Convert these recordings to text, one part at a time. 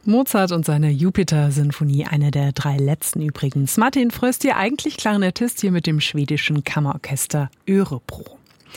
Mozart und seine Jupiter-Sinfonie, eine der 3 letzten übrigens. Martin Fröstier, eigentlich Klarinettist, hier mit dem schwedischen Kammerorchester Örebro.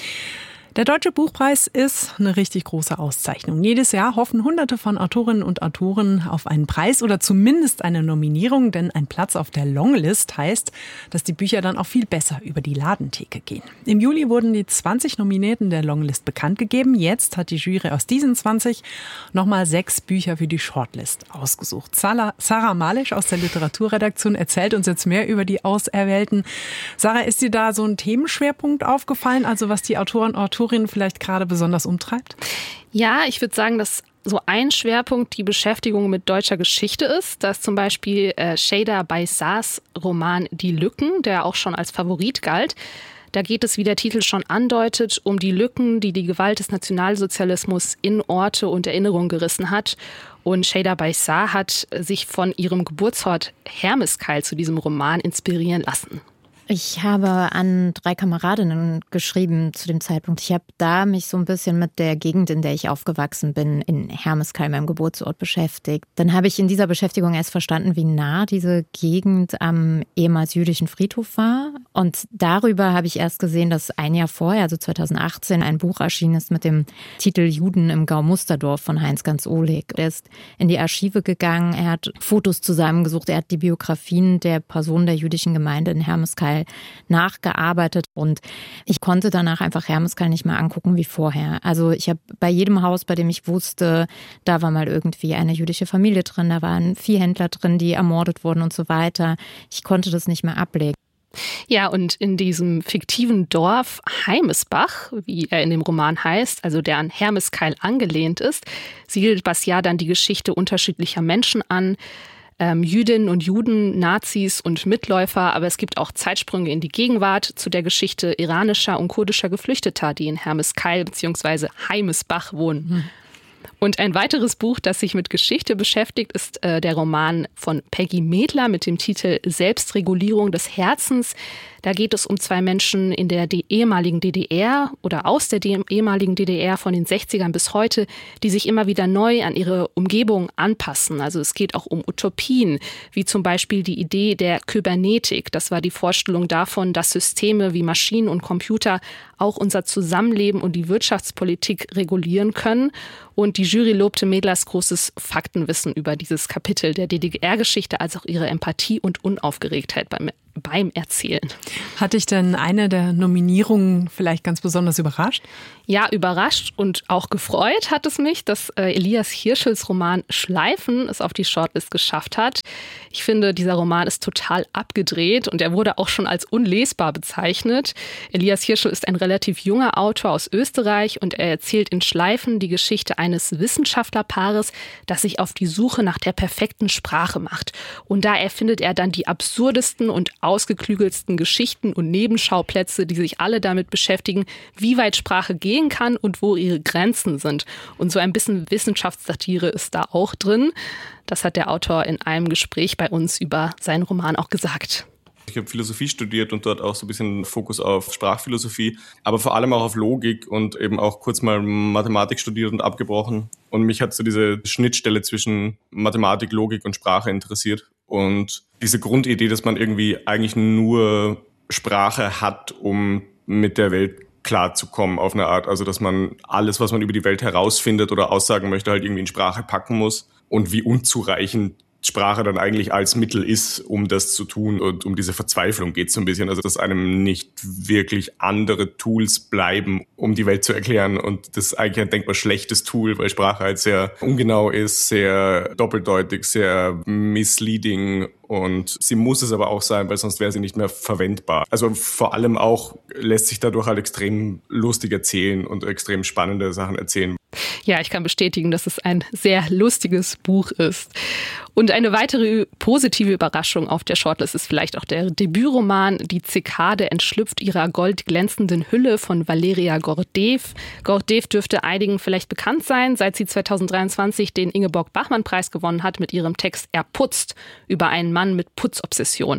Der Deutsche Buchpreis ist eine richtig große Auszeichnung. Jedes Jahr hoffen Hunderte von Autorinnen und Autoren auf einen Preis oder zumindest eine Nominierung, denn ein Platz auf der Longlist heißt, dass die Bücher dann auch viel besser über die Ladentheke gehen. Im Juli wurden die 20 Nominierten der Longlist bekannt gegeben. Jetzt hat die Jury aus diesen 20 nochmal 6 Bücher für die Shortlist ausgesucht. Sarah Malisch aus der Literaturredaktion erzählt uns jetzt mehr über die Auserwählten. Sarah, ist dir da so ein Themenschwerpunkt aufgefallen, also was die Autoren und Autorinnen vielleicht gerade besonders umtreibt? Ja, ich würde sagen, dass so ein Schwerpunkt die Beschäftigung mit deutscher Geschichte ist. Da ist zum Beispiel Cheyda Baisars Roman Die Lücken, der auch schon als Favorit galt. Da geht es, wie der Titel schon andeutet, um die Lücken, die die Gewalt des Nationalsozialismus in Orte und Erinnerungen gerissen hat. Und Cheyda Baisar hat sich von ihrem Geburtsort Hermeskeil zu diesem Roman inspirieren lassen. Ich habe an 3 Kameradinnen geschrieben zu dem Zeitpunkt. Ich habe da mich so ein bisschen mit der Gegend, in der ich aufgewachsen bin, in Hermeskeil, meinem Geburtsort, beschäftigt. Dann habe ich in dieser Beschäftigung erst verstanden, wie nah diese Gegend am ehemals jüdischen Friedhof war. Und darüber habe ich erst gesehen, dass ein Jahr vorher, also 2018, ein Buch erschienen ist mit dem Titel Juden im Gau Musterdorf von Heinz-Ganz Ohlig. Er ist in die Archive gegangen, er hat Fotos zusammengesucht, er hat die Biografien der Personen der jüdischen Gemeinde in Hermeskeil nachgearbeitet und ich konnte danach einfach Hermeskeil nicht mehr angucken wie vorher. Also ich habe bei jedem Haus, bei dem ich wusste, da war mal irgendwie eine jüdische Familie drin, da waren Viehhändler drin, die ermordet wurden und so weiter. Ich konnte das nicht mehr ablegen. Ja, und in diesem fiktiven Dorf Heimesbach, wie er in dem Roman heißt, also der an Hermeskeil angelehnt ist, siedelt Baisar dann die Geschichte unterschiedlicher Menschen an. Jüdinnen und Juden, Nazis und Mitläufer, aber es gibt auch Zeitsprünge in die Gegenwart zu der Geschichte iranischer und kurdischer Geflüchteter, die in Hermeskeil bzw. Heimesbach wohnen. Und ein weiteres Buch, das sich mit Geschichte beschäftigt, ist der Roman von Peggy Medler mit dem Titel Selbstregulierung des Herzens. Da geht es um 2 Menschen in der ehemaligen DDR oder aus der ehemaligen DDR von den 60ern bis heute, die sich immer wieder neu an ihre Umgebung anpassen. Also es geht auch um Utopien, wie zum Beispiel die Idee der Kybernetik. Das war die Vorstellung davon, dass Systeme wie Maschinen und Computer auch unser Zusammenleben und die Wirtschaftspolitik regulieren können. Und die Jury lobte Medlers großes Faktenwissen über dieses Kapitel der DDR-Geschichte, als auch ihre Empathie und Unaufgeregtheit beim Erzählen. Hat dich denn eine der Nominierungen vielleicht ganz besonders überrascht? Ja, überrascht und auch gefreut hat es mich, dass Elias Hirschels Roman Schleifen es auf die Shortlist geschafft hat. Ich finde, dieser Roman ist total abgedreht und er wurde auch schon als unlesbar bezeichnet. Elias Hirschel ist ein relativ junger Autor aus Österreich und er erzählt in Schleifen die Geschichte eines Wissenschaftlerpaares, das sich auf die Suche nach der perfekten Sprache macht. Und da erfindet er dann die absurdesten und ausgeklügelsten Geschichten und Nebenschauplätze, die sich alle damit beschäftigen, wie weit Sprache gehen kann und wo ihre Grenzen sind. Und so ein bisschen Wissenschaftssatire ist da auch drin. Das hat der Autor in einem Gespräch bei uns über seinen Roman auch gesagt. Ich habe Philosophie studiert und dort auch so ein bisschen Fokus auf Sprachphilosophie, aber vor allem auch auf Logik und eben auch kurz mal Mathematik studiert und abgebrochen. Und mich hat so diese Schnittstelle zwischen Mathematik, Logik und Sprache interessiert. Und diese Grundidee, dass man irgendwie eigentlich nur Sprache hat, um mit der Welt klarzukommen auf eine Art. Also dass man alles, was man über die Welt herausfindet oder aussagen möchte, halt irgendwie in Sprache packen muss. Und wie unzureichend Sprache dann eigentlich als Mittel ist, um das zu tun. Und um diese Verzweiflung geht es so ein bisschen. Also dass einem nicht wirklich andere Tools bleiben, um die Welt zu erklären. Und das ist eigentlich ein denkbar schlechtes Tool, weil Sprache halt sehr ungenau ist, sehr doppeldeutig, sehr misleading. Und sie muss es aber auch sein, weil sonst wäre sie nicht mehr verwendbar. Also vor allem auch lässt sich dadurch halt extrem lustig erzählen und extrem spannende Sachen erzählen. Ja, ich kann bestätigen, dass es ein sehr lustiges Buch ist. Und eine weitere positive Überraschung auf der Shortlist ist vielleicht auch der Debütroman Die Zikade entschlüpft ihrer goldglänzenden Hülle von Valeria Gordeev. Gordeev dürfte einigen vielleicht bekannt sein, seit sie 2023 den Ingeborg-Bachmann-Preis gewonnen hat mit ihrem Text Er putzt über einen Mann mit Putzobsession.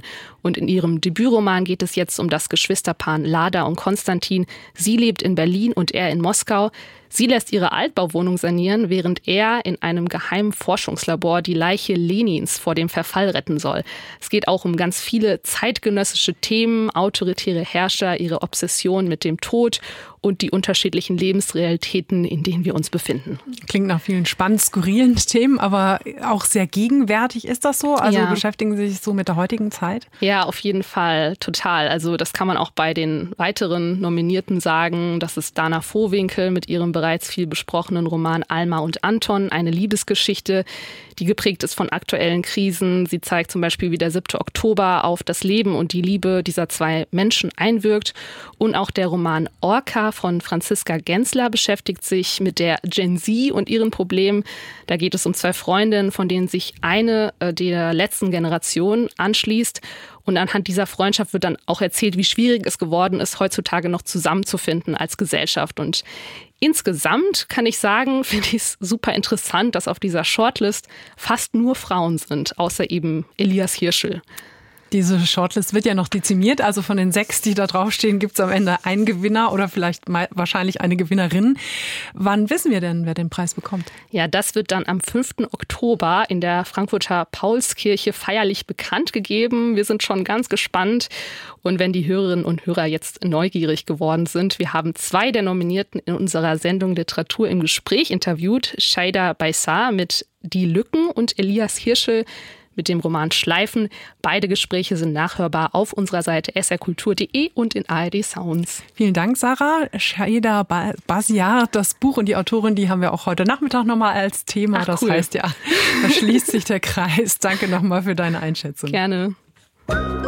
Und in ihrem Debütroman geht es jetzt um das Geschwisterpaar Lada und Konstantin. Sie lebt in Berlin und er in Moskau. Sie lässt ihre Altbauwohnung sanieren, während er in einem geheimen Forschungslabor die Leiche Lenins vor dem Verfall retten soll. Es geht auch um ganz viele zeitgenössische Themen, autoritäre Herrscher, ihre Obsession mit dem Tod und die unterschiedlichen Lebensrealitäten, in denen wir uns befinden. Klingt nach vielen spannend, skurrilen Themen, aber auch sehr gegenwärtig. Ist das so? Also beschäftigen Sie sich so mit der heutigen Zeit? Ja, auf jeden Fall, total. Also das kann man auch bei den weiteren Nominierten sagen. Das ist Dana Vohwinkel mit ihrem bereits viel besprochenen Roman Alma und Anton, eine Liebesgeschichte, die geprägt ist von aktuellen Krisen. Sie zeigt zum Beispiel, wie der 7. Oktober auf das Leben und die Liebe dieser zwei Menschen einwirkt. Und auch der Roman Orca von Franziska Gensler beschäftigt sich mit der Gen Z und ihren Problemen. Da geht es um zwei Freundinnen, von denen sich eine der letzten Generation anschließt. Und anhand dieser Freundschaft wird dann auch erzählt, wie schwierig es geworden ist, heutzutage noch zusammenzufinden als Gesellschaft. Und insgesamt kann ich sagen, finde ich es super interessant, dass auf dieser Shortlist fast nur Frauen sind, außer eben Elias Hirschl. Diese Shortlist wird ja noch dezimiert, also von den 6, die da draufstehen, gibt es am Ende einen Gewinner oder vielleicht wahrscheinlich eine Gewinnerin. Wann wissen wir denn, wer den Preis bekommt? Ja, das wird dann am 5. Oktober in der Frankfurter Paulskirche feierlich bekannt gegeben. Wir sind schon ganz gespannt. Und wenn die Hörerinnen und Hörer jetzt neugierig geworden sind, wir haben 2 der Nominierten in unserer Sendung Literatur im Gespräch interviewt. Shaida Baissar mit Die Lücken und Elias Hirschl mit dem Roman Schleifen. Beide Gespräche sind nachhörbar auf unserer Seite srkultur.de und in ARD Sounds. Vielen Dank, Sarah. Shaida Baissar, das Buch und die Autorin, die haben wir auch heute Nachmittag nochmal als Thema. Ach, das cool. heißt ja, da schließt sich der Kreis. Danke nochmal für deine Einschätzung. Gerne.